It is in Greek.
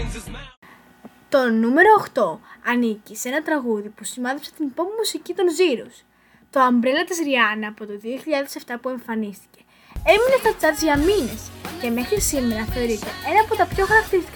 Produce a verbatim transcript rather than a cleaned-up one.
Το νούμερο οκτώ ανήκει σε ένα τραγούδι που σημάδεψε την pop μουσική των Zeros. Το Umbrella της Rihanna από το δύο χιλιάδες επτά που εμφανίστηκε. Έμεινε στα charts για μήνες και μέχρι σήμερα θεωρείται ένα από τα πιο χαρακτηριστικά